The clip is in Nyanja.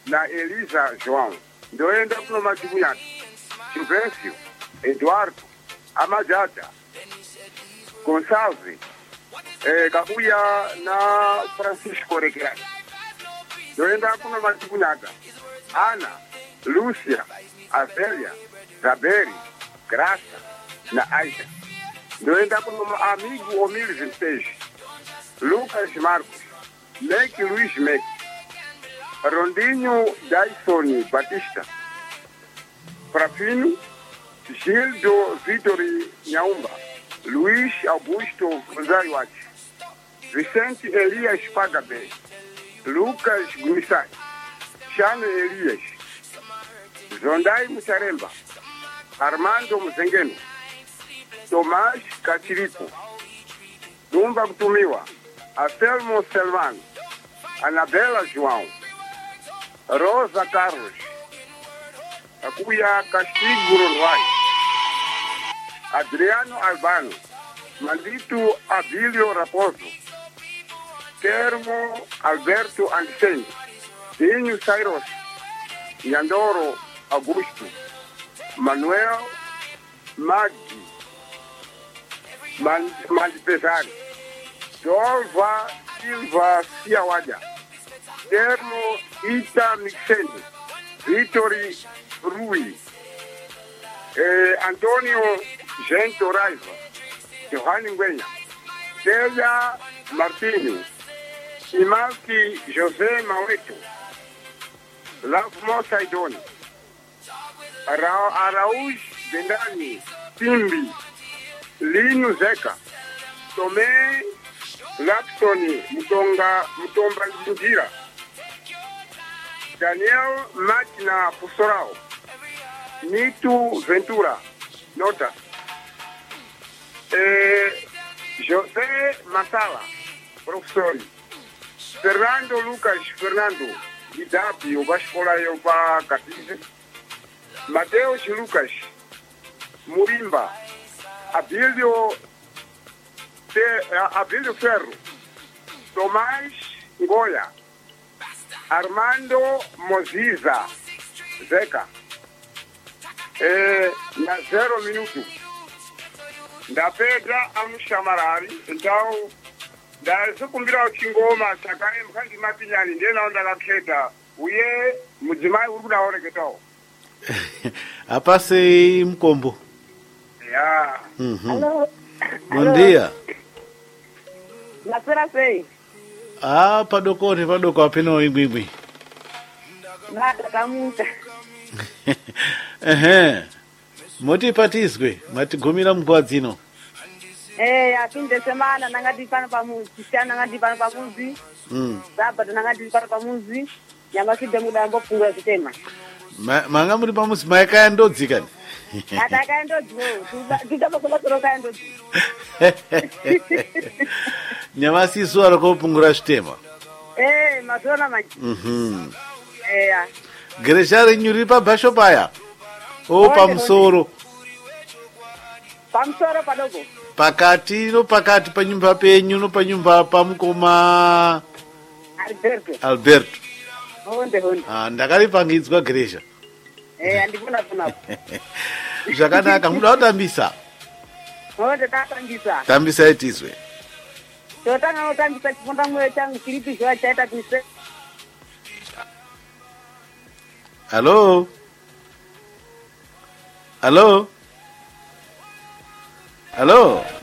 na Elisa João. Ndoenda kuno majibu yake. Silvesio, Eduardo, Amajata, Gonçalves, kakuya na Francisco Regrani. Ndoenda kuno majibu yake. Ana, Lúcia, Azélia, Zaberi, Graça na Aisha. Ndoenda kuno amigo Omir Vintage, Lucas Marcos, Meque Luiz Meque, Rondinho Dyson Batista, Frafino, Gildo Vitori Nhaumba, Luiz Augusto Rosário Ati, Vicente Elias Pagabe, Lucas Gumissai, Chano Elias, Zondai Mucharemba, Armando Mzengeno, Tomás Catiripo, Dumba Kutumiwa, Anselmo Selman, Anabela João, Rosa Carlos, Akuya Castigo Uruguai, Adriano Albano, Mandito Abilio Raposo, Termo Alberto Ansen, Dinho Sairos, Yandoro Augusto, Manuel Maggi, Mandipesari, Dolva Silva Ciawada, Termo Ita Mixene, Vitori Rui, Antonio Gento Raiva, Giovanni Nguenya, Celia Martini, Imalki José Maureto, Lavmo Saidoni, Araújo Bendani, Timbi, Lino Zeca, Tomé Lapsoni, Mutomba Njira, Daniel Máquina Pussorao, Nito Ventura, Nota, José Masala, professor, Fernando Lucas Fernando, Idapi, o Vascola e o Catize, Mateus Lucas, Murimba, Abílio Ferro, Tomás Ngoya, Armando Moziza, Zeca, na 0 minuto. Da Pedra Amushamarari, então, da Sukumbira Chingoma, Sakari Mkangi Mapinyani, Ndena Onda Laketa, Uye, Mujimai Uruda Oregetao. Apase Mkombo. Yeah. Alô? Bom dia. Nasura sei. Padoko apeno ingwingwi. Nada kamuta. Moti patiswe, matigomira mkwadzino. Apinde semana nangati pana pamuzi, chana nangati pana pamuzi. Sábado nangati pana pamuzi. Yamakide muda mbopungwa kitema. Manga muri pamuzi maikaya ndodzi kani. Ataka ndodzi. Tudaba kubatoroka ndodzi. Nyamasi suara kopungura chitema. Mazona maji. Gereshari nyuri pabhasho paya. Pamusoro. Pamusoro padogo. Pakati panyumba penyu no panyumba pamukoma Alberto. Honde. Ndakaripangidzwa Geresha. Andikuna pona. Zvakanaka muda kutambisa. Honde tatambisa. Tambisa itizwe. Totanga utambisa chifunda mwe changu chiripi zwa chaita tise. Hello? Hello? Hello?